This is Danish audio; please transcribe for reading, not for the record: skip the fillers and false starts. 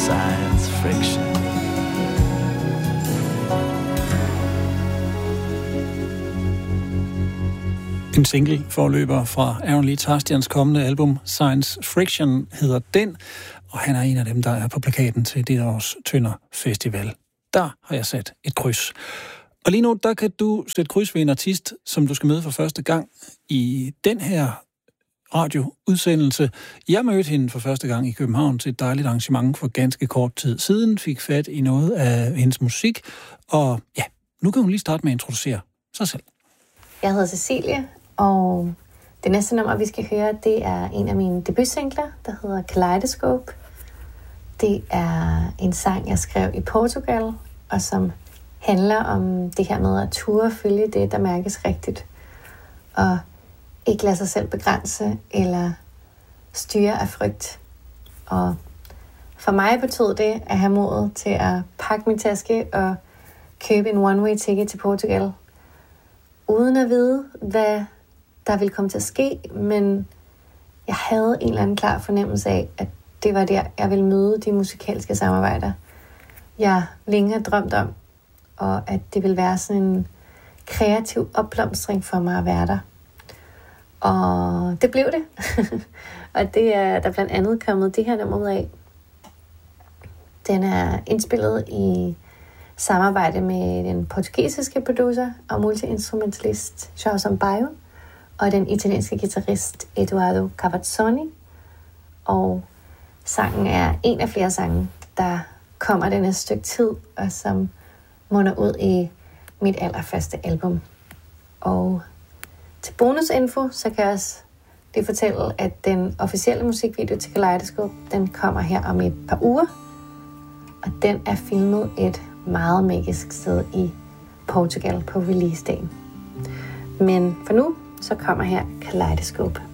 Science Friction. En single forløber fra Aaron Lee Tarstians kommende album Science Friction hedder den, og han er en af dem, der er på plakaten til dette års Tønder Festival. Der har jeg sat et kryds. Og lige nu, der kan du sætte kryds ved en artist, som du skal møde for første gang i den her radioudsendelse. Jeg mødte hende for første gang i København til et dejligt arrangement for ganske kort tid siden, fik fat i noget af hendes musik, og ja, nu kan hun lige starte med at introducere sig selv. Jeg hedder Cecilie, og det næste nummer, vi skal høre, det er en af mine debutsingler, der hedder Kaleidoscope. Det er en sang, jeg skrev i Portugal, og som handler om det her med at ture følge det, der mærkes rigtigt, og ikke lade sig selv begrænse eller styre af frygt. Og for mig betød det at have modet til at pakke min taske og købe en one-way ticket til Portugal, uden at vide, hvad der ville komme til at ske, men jeg havde en eller anden klar fornemmelse af, at det var der, jeg ville møde de musikalske samarbejder, jeg længe har drømt om, og at det ville være sådan en kreativ opblomstring for mig at være der. Og det blev det. Og det er der blandt andet kommet det her nummer ud af. Den er indspillet i samarbejde med den portugisiske producer og multiinstrumentalist João Sampaio og den italienske guitarist Eduardo Cavazzoni. Og sangen er en af flere sange, der kommer det næste stykke tid, og som munder ud i mit allerførste album. Og til bonusinfo, så kan jeg også lige fortælle, at den officielle musikvideo til Kaleidoscope, den kommer her om et par uger. Og den er filmet et meget magisk sted i Portugal på release-dagen. Men for nu, så kommer her Kaleidoscope.